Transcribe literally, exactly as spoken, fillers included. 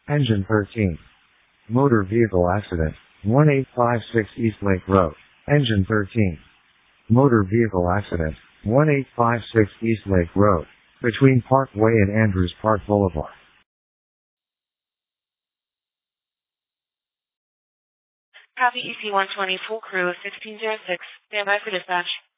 Engine thirteen. Motor vehicle accident. one eight five six East Lake Road. Engine thirteen. Motor vehicle accident. one eight five six East Lake Road. Between Parkway and Andrews Park Boulevard. Copy E C one twenty, full crew sixteen oh six. Stand by for dispatch.